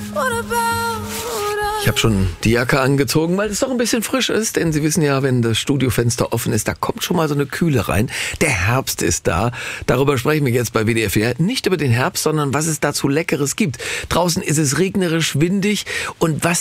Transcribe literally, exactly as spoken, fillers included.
Ich habe schon die Jacke angezogen, weil es doch ein bisschen frisch ist, denn Sie wissen ja, wenn das Studiofenster offen ist, da kommt schon mal so eine Kühle rein. Der Herbst ist da. Darüber sprechen wir jetzt bei W D R vier. Nicht über den Herbst, sondern was es dazu Leckeres gibt. Draußen ist es regnerisch, windig und was